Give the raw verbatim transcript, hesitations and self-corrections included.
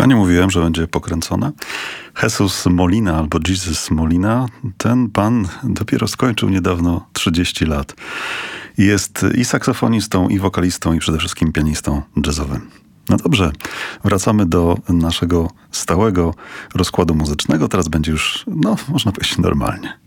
A nie mówiłem, że będzie pokręcona? Jesus Molina albo Jesus Molina, ten pan dopiero skończył niedawno trzydzieści lat. Jest i saksofonistą, i wokalistą, i przede wszystkim pianistą jazzowym. No dobrze, wracamy do naszego stałego rozkładu muzycznego. Teraz będzie już, no, można powiedzieć normalnie.